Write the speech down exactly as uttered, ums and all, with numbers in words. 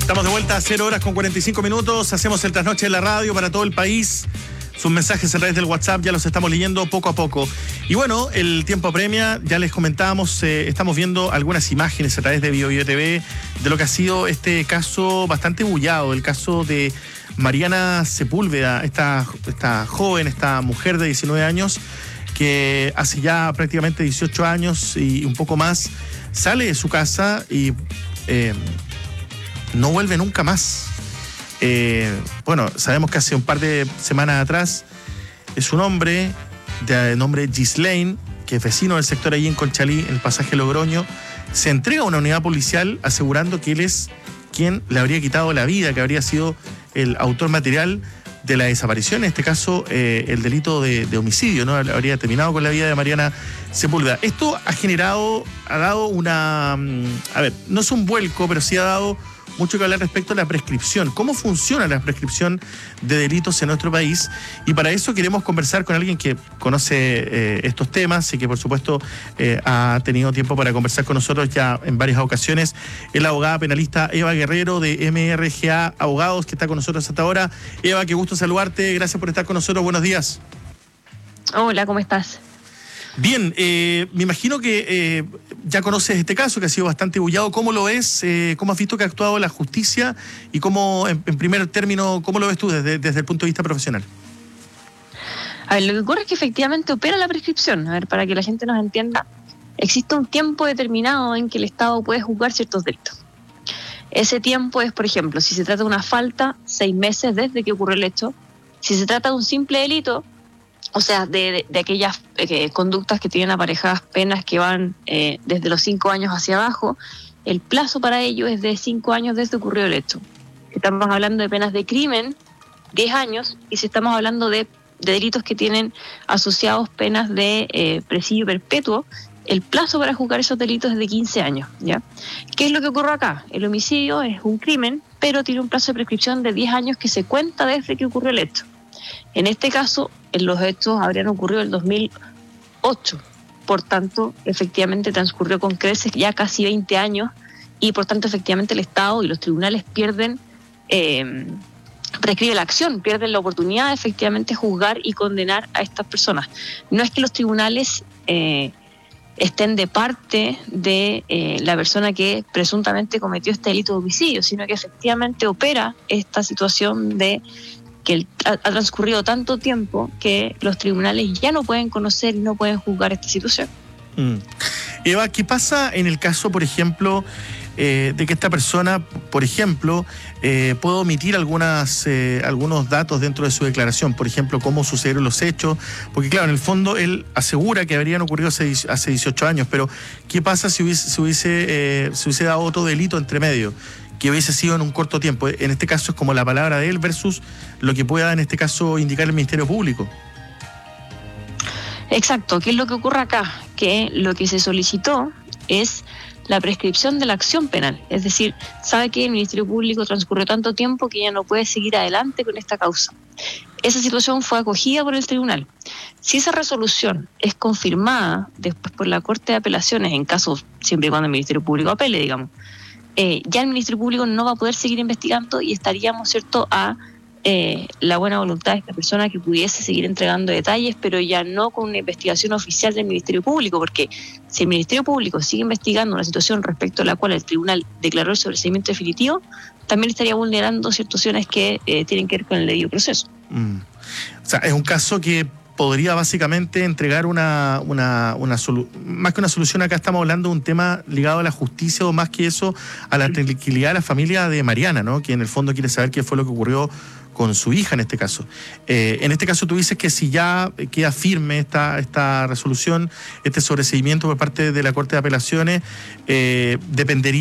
Estamos de vuelta a cero horas con cuarenta y cinco minutos. Hacemos el trasnoche de la radio para todo el país. Sus mensajes a través del WhatsApp ya los estamos leyendo poco a poco. Y bueno, el tiempo apremia, ya les comentábamos, eh, estamos viendo algunas imágenes a través de Bio Bio T V de lo que ha sido este caso bastante bullado, el caso de Mariana Sepúlveda, esta, esta joven, esta mujer de diecinueve años, que hace ya prácticamente dieciocho años y un poco más, sale de su casa y eh, no vuelve nunca más. Eh, bueno, sabemos que hace un par de semanas atrás es un hombre de nombre Ghislaine, que es vecino del sector allí en Conchalí, en el pasaje Logroño, se entrega a una unidad policial asegurando que él es quien le habría quitado la vida, que habría sido el autor material de la desaparición, en este caso eh, el delito de, de homicidio, ¿no? Habría terminado con la vida de Mariana Sepúlveda. Esto ha generado, ha dado una, a ver, no es un vuelco, pero sí ha dado mucho que hablar respecto a la prescripción. ¿Cómo funciona la prescripción de delitos en nuestro país? Y para eso queremos conversar con alguien que conoce eh, estos temas y que, por supuesto, eh, ha tenido tiempo para conversar con nosotros ya en varias ocasiones. Es la abogada penalista Eva Guerrero de M R G A Abogados, que está con nosotros hasta ahora. Eva, qué gusto saludarte. Gracias por estar con nosotros. Buenos días. Hola, ¿cómo estás? Bien, eh, me imagino que eh, ya conoces este caso que ha sido bastante bullado. ¿Cómo lo ves? Eh, ¿Cómo has visto que ha actuado la justicia? Y cómo, en, en primer término, ¿cómo lo ves tú desde, desde el punto de vista profesional? A ver, lo que ocurre es que efectivamente opera la prescripción. A ver, para que la gente nos entienda, existe un tiempo determinado en que el Estado puede juzgar ciertos delitos. Ese tiempo es, por ejemplo, si se trata de una falta, seis meses desde que ocurrió el hecho. Si se trata de un simple delito, o sea, de, de, de aquellas eh, conductas que tienen aparejadas penas que van eh, desde los cinco años hacia abajo, el plazo para ello es de cinco años desde que ocurrió el hecho. Estamos hablando de penas de crimen, diez años, y si estamos hablando de, de delitos que tienen asociados penas de eh, presidio perpetuo, el plazo para juzgar esos delitos es de quince años, ¿ya? ¿Qué es lo que ocurre acá? El homicidio es un crimen, pero tiene un plazo de prescripción de diez años que se cuenta desde que ocurrió el hecho. En este caso, los hechos habrían ocurrido en el dos mil ocho, por tanto, efectivamente transcurrió con creces ya casi veinte años y por tanto, efectivamente, el Estado y los tribunales pierden, eh, prescribe la acción, pierden la oportunidad de efectivamente juzgar y condenar a estas personas. No es que los tribunales eh, estén de parte de eh, la persona que presuntamente cometió este delito de homicidio, sino que efectivamente opera esta situación de que ha, ha transcurrido tanto tiempo que los tribunales ya no pueden conocer y no pueden juzgar esta situación. Mm. Eva, ¿qué pasa en el caso, por ejemplo, eh, de que esta persona, por ejemplo, eh, pueda omitir algunas, eh, algunos datos dentro de su declaración? Por ejemplo, cómo sucedieron los hechos, porque claro, en el fondo él asegura que habrían ocurrido hace, hace dieciocho años, pero ¿qué pasa si hubiese, si hubiese, eh, si hubiese dado otro delito entre medio, que hubiese sido en un corto tiempo? En este caso es como la palabra de él versus lo que pueda en este caso indicar el Ministerio Público. Exacto. ¿Qué es lo que ocurre acá? Que lo que se solicitó es la prescripción de la acción penal. Es decir, sabe que el Ministerio Público transcurrió tanto tiempo que ya no puede seguir adelante con esta causa. Esa situación fue acogida por el tribunal. Si esa resolución es confirmada después por la Corte de Apelaciones, en caso siempre y cuando el Ministerio Público apele, digamos, Eh, ya el Ministerio Público no va a poder seguir investigando y estaríamos, ¿cierto?, a eh, la buena voluntad de esta persona que pudiese seguir entregando detalles, pero ya no con una investigación oficial del Ministerio Público, porque si el Ministerio Público sigue investigando una situación respecto a la cual el tribunal declaró el sobreseimiento definitivo, también estaría vulnerando situaciones que eh, tienen que ver con el debido proceso. Mm. O sea, es un caso que podría básicamente entregar una, una, una solu- más que una solución, acá estamos hablando de un tema ligado a la justicia o más que eso, a la tranquilidad de la familia de Mariana, ¿no? Que en el fondo quiere saber qué fue lo que ocurrió con su hija en este caso. Eh, en este caso tú dices que si ya queda firme esta, esta resolución, este sobreseimiento por parte de la Corte de Apelaciones, eh, dependería